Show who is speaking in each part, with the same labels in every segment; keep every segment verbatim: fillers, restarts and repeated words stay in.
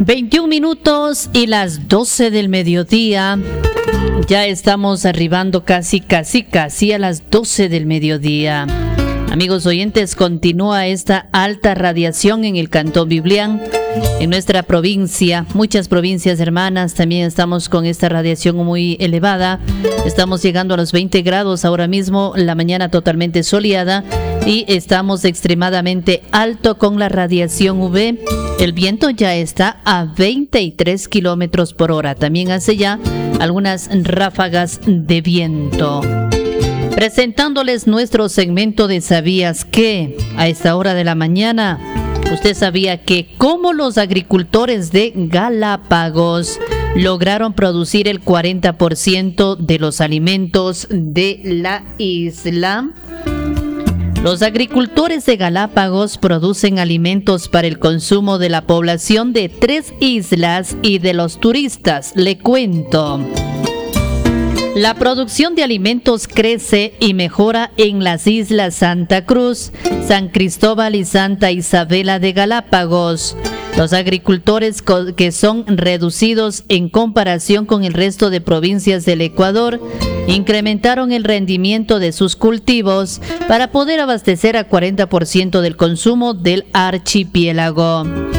Speaker 1: veintiún minutos y las doce del mediodía. Ya estamos arribando casi, casi, casi a las doce del mediodía. Amigos oyentes, continúa esta alta radiación en el Cantón Biblián, en nuestra provincia. Muchas provincias hermanas también estamos con esta radiación muy elevada. Estamos llegando a los veinte grados ahora mismo, la mañana totalmente soleada, y estamos extremadamente alto con la radiación U V. El viento ya está a veintitrés kilómetros por hora. También hace ya algunas ráfagas de viento. Presentándoles nuestro segmento de ¿Sabías qué? A esta hora de la mañana, usted sabía que como los agricultores de Galápagos lograron producir el cuarenta por ciento de los alimentos de la isla. Los agricultores de Galápagos producen alimentos para el consumo de la población de tres islas y de los turistas. Le cuento. La producción de alimentos crece y mejora en las islas Santa Cruz, San Cristóbal y Santa Isabela de Galápagos. Los agricultores que son reducidos en comparación con el resto de provincias del Ecuador incrementaron el rendimiento de sus cultivos para poder abastecer a cuarenta por ciento del consumo del archipiélago.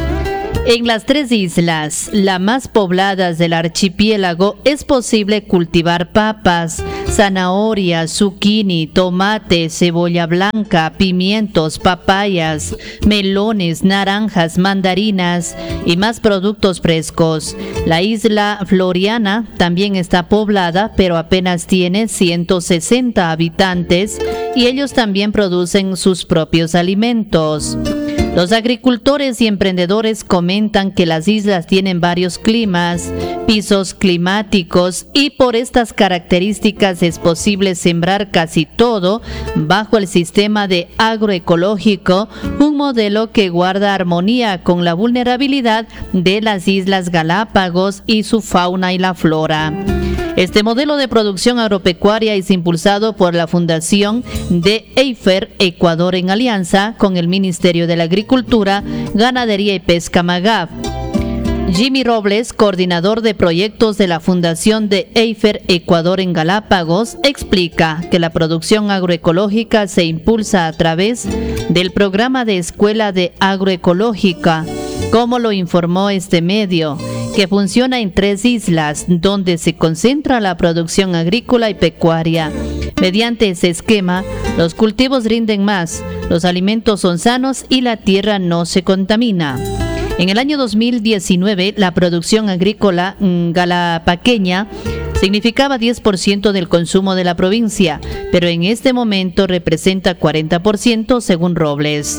Speaker 1: En las tres islas, las más pobladas del archipiélago, es posible cultivar papas, zanahoria, zucchini, tomate, cebolla blanca, pimientos, papayas, melones, naranjas, mandarinas y más productos frescos. La isla Floriana también está poblada, pero apenas tiene ciento sesenta habitantes y ellos también producen sus propios alimentos. Los agricultores y emprendedores comentan que las islas tienen varios climas, pisos climáticos, y por estas características es posible sembrar casi todo bajo el sistema de agroecológico, un modelo que guarda armonía con la vulnerabilidad de las Islas Galápagos y su fauna y la flora. Este modelo de producción agropecuaria es impulsado por la Fundación de EIFER Ecuador en alianza con el Ministerio de la Agricultura, Ganadería y Pesca MAGAF. Jimmy Robles, coordinador de proyectos de la Fundación de EIFER Ecuador en Galápagos, explica que la producción agroecológica se impulsa a través del programa de Escuela de Agroecológica, como lo informó este medio, que funciona en tres islas donde se concentra la producción agrícola y pecuaria. Mediante ese esquema, los cultivos rinden más, los alimentos son sanos y la tierra no se contamina. En el año dos mil diecinueve, la producción agrícola galapaqueña significaba diez por ciento del consumo de la provincia, pero en este momento representa cuarenta por ciento según Robles.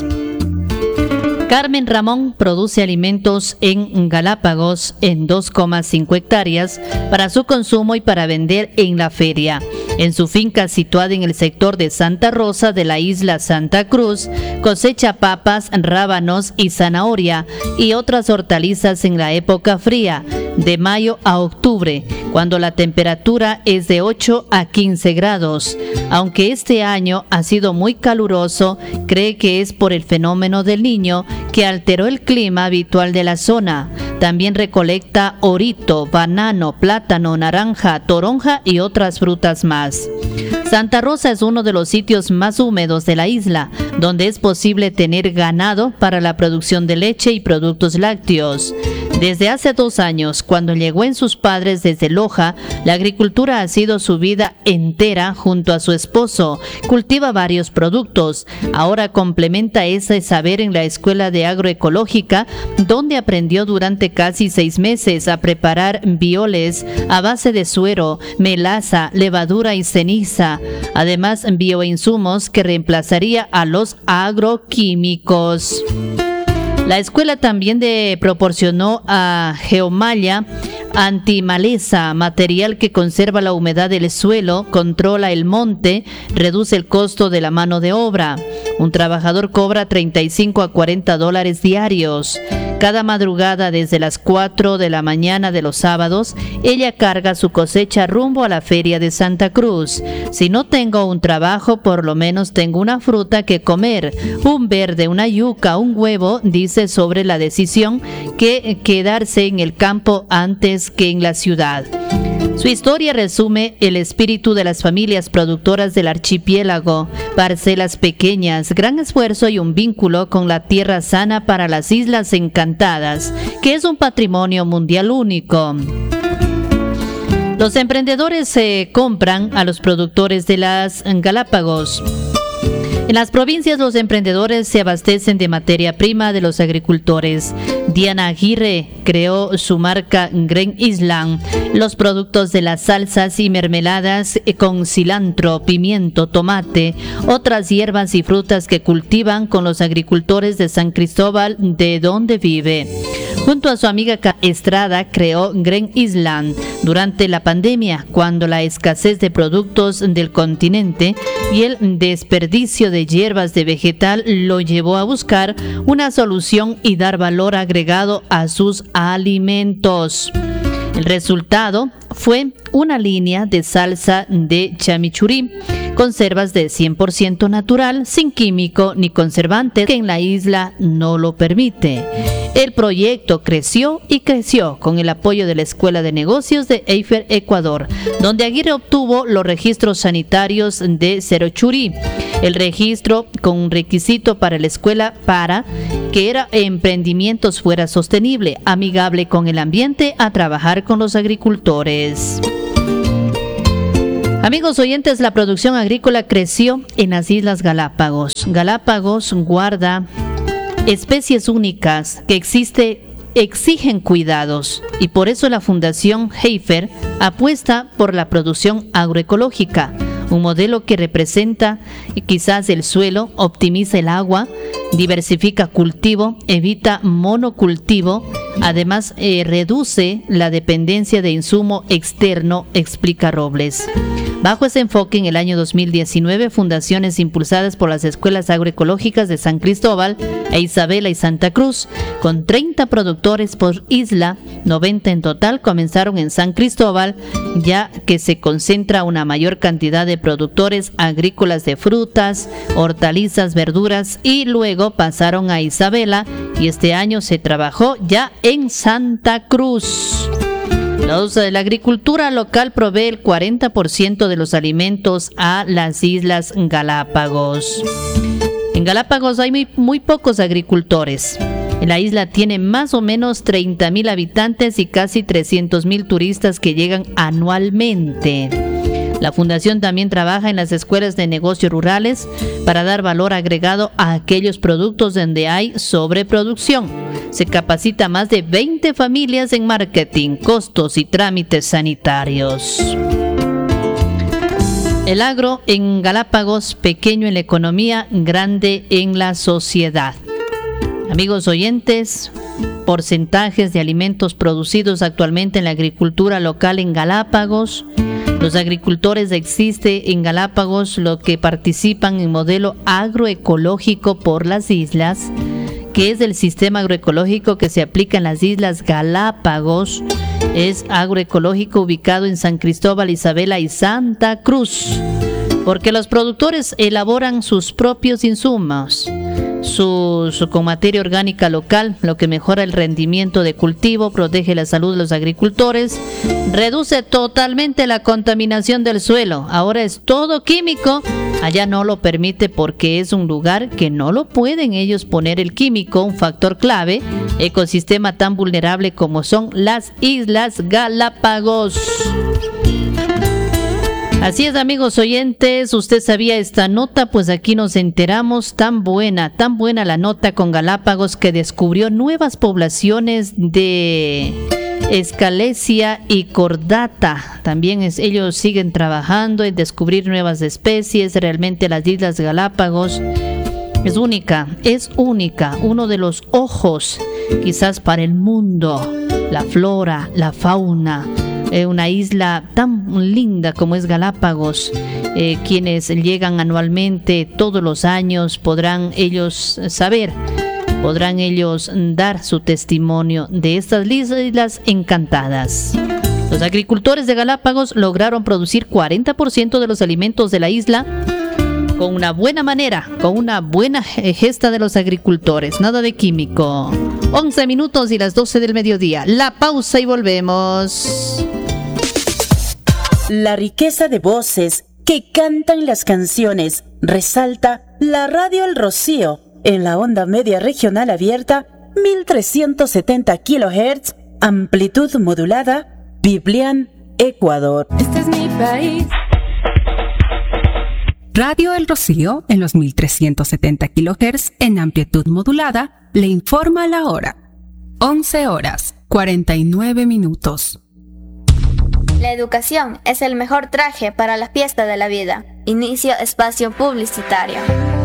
Speaker 1: Carmen Ramón produce alimentos en Galápagos en dos coma cinco hectáreas para su consumo y para vender en la feria. En su finca situada en el sector de Santa Rosa de la isla Santa Cruz, cosecha papas, rábanos y zanahoria y otras hortalizas en la época fría, de mayo a octubre, cuando la temperatura es de ocho a quince grados. Aunque este año ha sido muy caluroso, cree que es por el fenómeno del Niño que alteró el clima habitual de la zona. También recolecta orito, banano, plátano, naranja, toronja y otras frutas más. Santa Rosa es uno de los sitios más húmedos de la isla, donde es posible tener ganado para la producción de leche y productos lácteos. Desde hace dos años, cuando llegó en sus padres desde Loja, la agricultura ha sido su vida entera junto a su esposo. Cultiva varios productos. Ahora complementa ese saber en la Escuela de Agroecológica, donde aprendió durante casi seis meses a preparar violes a base de suero, melaza, levadura y ceniza. Además, bioinsumos que reemplazaría a los agroquímicos. La escuela también de proporcionó a Geomalla antimaleza, material que conserva la humedad del suelo, controla el monte, reduce el costo de la mano de obra. Un trabajador cobra treinta y cinco a cuarenta dólares diarios. Cada madrugada desde las cuatro de la mañana de los sábados, ella carga su cosecha rumbo a la feria de Santa Cruz. Si no tengo un trabajo, por lo menos tengo una fruta que comer, un verde, una yuca, un huevo, dice sobre la decisión que quedarse en el campo antes que en la ciudad. Su historia resume el espíritu de las familias productoras del archipiélago, parcelas pequeñas, gran esfuerzo y un vínculo con la tierra sana para las Islas Encantadas, que es un patrimonio mundial único. Los emprendedores se compran a los productores de las Galápagos. En las provincias los emprendedores se abastecen de materia prima de los agricultores. Diana Aguirre creó su marca Green Island, los productos de las salsas y mermeladas con cilantro, pimiento, tomate, otras hierbas y frutas que cultivan con los agricultores de San Cristóbal, de donde vive. Junto a su amiga Estrada creó Green Island durante la pandemia, cuando la escasez de productos del continente y el desperdicio de hierbas de vegetal lo llevó a buscar una solución y dar valor agregado a sus alimentos. El resultado fue una línea de salsa de chimichurri, conservas de cien por ciento natural, sin químico ni conservantes, que en la isla no lo permite. El proyecto creció y creció con el apoyo de la Escuela de Negocios de Eifer, Ecuador, donde Aguirre obtuvo los registros sanitarios de Cerochurí. El registro con un requisito para la escuela para que era emprendimientos fuera sostenible, amigable con el ambiente, a trabajar con los agricultores. Amigos oyentes, la producción agrícola creció en las Islas Galápagos. Galápagos guarda especies únicas que existe, exigen cuidados, y por eso la Fundación Eifer apuesta por la producción agroecológica, un modelo que representa quizás el suelo, optimiza el agua, diversifica cultivo, evita monocultivo, además eh, reduce la dependencia de insumo externo, explica Robles. Bajo ese enfoque, en el año dos mil diecinueve, fundaciones impulsadas por las escuelas agroecológicas de San Cristóbal e Isabela y Santa Cruz, con treinta productores por isla, noventa en total, comenzaron en San Cristóbal, ya que se concentra una mayor cantidad de productores agrícolas de frutas, hortalizas, verduras, y luego pasaron a Isabela, y este año se trabajó ya en Santa Cruz. Los, la agricultura local provee el cuarenta por ciento de los alimentos a las Islas Galápagos. En Galápagos hay muy, muy pocos agricultores. La isla tiene más o menos treinta mil habitantes y casi trescientos mil turistas que llegan anualmente. La fundación también trabaja en las escuelas de negocios rurales para dar valor agregado a aquellos productos donde hay sobreproducción. Se capacita a más de veinte familias en marketing, costos y trámites sanitarios. El agro en Galápagos, pequeño en la economía, grande en la sociedad. Amigos oyentes, porcentajes de alimentos producidos actualmente en la agricultura local en Galápagos. Los agricultores existen en Galápagos, los que participan en modelo agroecológico por las islas, que es el sistema agroecológico que se aplica en las Islas Galápagos. Es agroecológico ubicado en San Cristóbal, Isabela y Santa Cruz, porque los productores elaboran sus propios insumos, su, su, con materia orgánica local, lo que mejora el rendimiento de cultivo, protege la salud de los agricultores, reduce totalmente la contaminación del suelo. Ahora es todo químico, allá no lo permite porque es un lugar que no lo pueden ellos poner el químico, un factor clave, ecosistema tan vulnerable como son las Islas Galápagos. Así es, amigos oyentes, ¿usted sabía esta nota? Pues aquí nos enteramos. Tan buena, tan buena la nota con Galápagos, que descubrió nuevas poblaciones de escalesia y cordata. También es, ellos siguen trabajando en descubrir nuevas especies. Realmente las Islas Galápagos es única, es única, uno de los ojos quizás para el mundo, la flora, la fauna. Eh, una isla tan linda como es Galápagos, eh, quienes llegan anualmente todos los años podrán ellos saber podrán ellos dar su testimonio de estas islas encantadas. Los agricultores de Galápagos lograron producir cuarenta por ciento de los alimentos de la isla con una buena manera, con una buena gesta de los agricultores, nada de químico. once minutos y las doce del mediodía. La pausa y volvemos.
Speaker 2: La riqueza de voces que cantan las canciones resalta la Radio El Rocío en la onda media regional abierta mil trescientos setenta kilohertz, amplitud modulada, Biblián, Ecuador.
Speaker 3: Este es mi país.
Speaker 4: Radio El Rocío en los mil trescientos setenta kilohertz en amplitud modulada le informa la hora. once horas, cuarenta y nueve minutos.
Speaker 5: La educación es el mejor traje para la fiesta de la vida. Inicio espacio publicitario.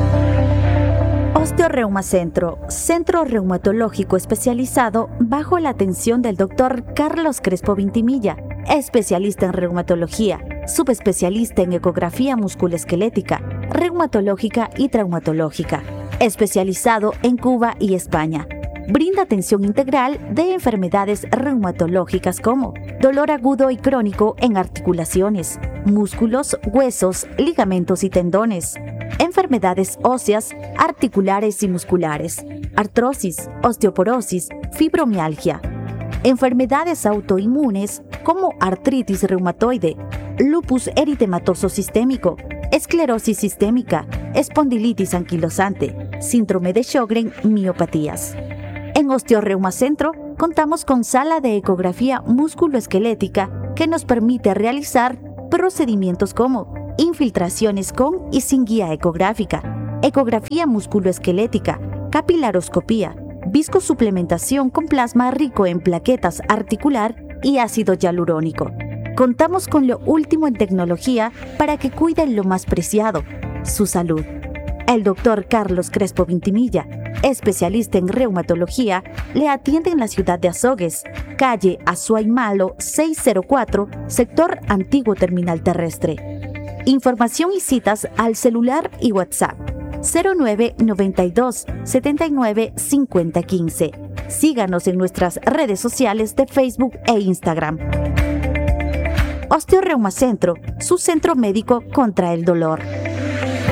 Speaker 6: Osteoreumacentro, centro reumatológico especializado bajo la atención del doctor Carlos Crespo Vintimilla, especialista en reumatología, subespecialista en ecografía musculoesquelética, reumatológica y traumatológica, especializado en Cuba y España. Brinda atención integral de enfermedades reumatológicas como dolor agudo y crónico en articulaciones, músculos, huesos, ligamentos y tendones, enfermedades óseas, articulares y musculares, artrosis, osteoporosis, fibromialgia, enfermedades autoinmunes como artritis reumatoide, lupus eritematoso sistémico, esclerosis sistémica, espondilitis anquilosante, síndrome de Sjögren, miopatías. En Osteoreumacentro contamos con sala de ecografía musculoesquelética que nos permite realizar procedimientos como infiltraciones con y sin guía ecográfica, ecografía musculoesquelética, capilaroscopía, viscosuplementación con plasma rico en plaquetas articular y ácido hialurónico. Contamos con lo último en tecnología para que cuiden lo más preciado, su salud. El doctor Carlos Crespo Vintimilla, especialista en reumatología, le atiende en la ciudad de Azogues, calle Azuay Malo seiscientos cuatro, sector Antiguo Terminal Terrestre. Información y citas al celular y WhatsApp cero nueve noventa y dos setenta y nueve cincuenta quince. Síganos en nuestras redes sociales de Facebook e Instagram. Osteoreumacentro, su centro médico contra el dolor.